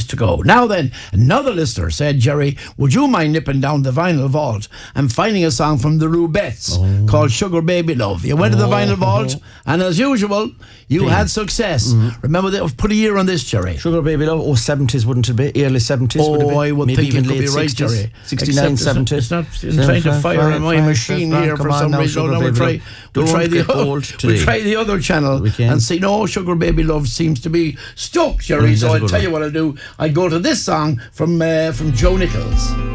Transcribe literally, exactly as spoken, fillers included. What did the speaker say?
to go. Now then, another listener said, Jerry, would you mind nipping down the vinyl vault and finding a song from the Rubettes oh. called Sugar Baby Love? You went oh. to the vinyl vault, and as usual, you Big. had success. Mm-hmm. Remember, they put a year on this, Jerry. Sugar Baby Love, oh, seventies, wouldn't it be? Early seventies, oh, would it be? I would Maybe think even it could late be right, sixties, Jerry. sixty-nine, seventy. It's not trying to fire on my machine here for some reason. No, we'll try, we'll try the we'll try the other channel and see. No, Sugar Baby Love seems to be stuck, Jerry. So I'll tell you what I'll do. I go to this song from uh, from Joe Nichols.